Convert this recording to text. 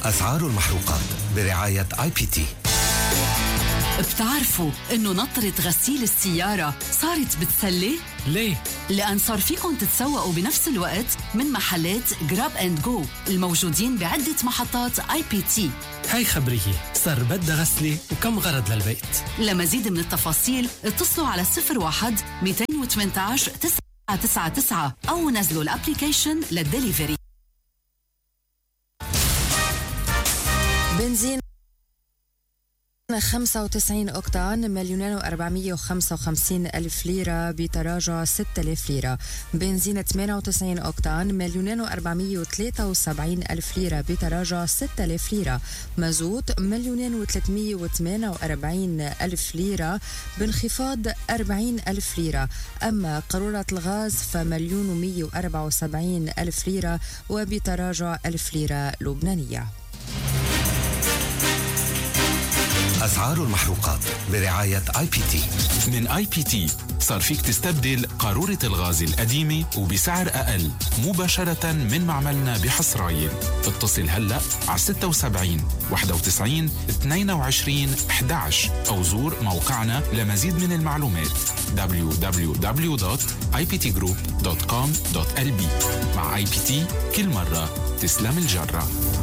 أسعار المحروقات برعاية IPT. بتعرفوا إنه نطرة غسيل السيارة صارت بتسلي؟ ليه؟ لأن صار فيكن تتسوقوا بنفس الوقت من محلات جراب اند جو الموجودين بعدة محطات IPT. هاي خبريه، صار بدها غسلة وكم غرض للبيت. لمزيد من التفاصيل اتصلوا على 01-218-999 أو نزلوا الابليكيشن للدليفري. بنزين 95 أوكتان 2,455 ألف ليرة بتراجع 6,000 ليرة. بنزين 98 أوكتان 2,473 ألف ليرة بتراجع 6,000 ليرة. مازوت 2,348 ألف ليرة بانخفاض 40 ألف ليرة. أما قارورة الغاز ف1,174 ألف ليرة وبتراجع 1,000 ليرة لبنانية. أسعار المحروقات برعاية IPT. من IPT صار فيك تستبدل قارورة الغاز القديمة وبسعر أقل مباشرة من معملنا بحصرايل. اتصل هلأ على 76 91 22 11 أو زور موقعنا لمزيد من المعلومات www.iptgroup.com.lb. مع IPT كل مرة تسلم الجرة.